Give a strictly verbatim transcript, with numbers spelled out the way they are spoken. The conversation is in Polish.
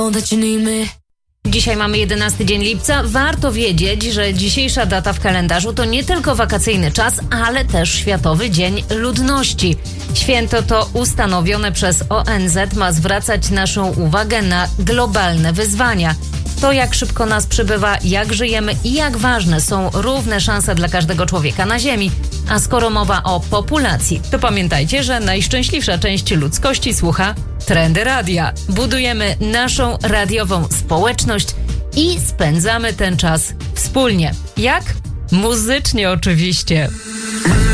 Dzisiaj mamy jedenasty dzień lipca. Warto wiedzieć, że dzisiejsza data w kalendarzu to nie tylko wakacyjny czas, ale też Światowy Dzień Ludności. Święto to ustanowione przez O N Z ma zwracać naszą uwagę na globalne wyzwania. To, jak szybko nas przybywa, jak żyjemy i jak ważne są równe szanse dla każdego człowieka na Ziemi. A skoro mowa o populacji, to pamiętajcie, że najszczęśliwsza część ludzkości słucha Trendy Radia. Budujemy naszą radiową społeczność i spędzamy ten czas wspólnie. Jak? Muzycznie oczywiście.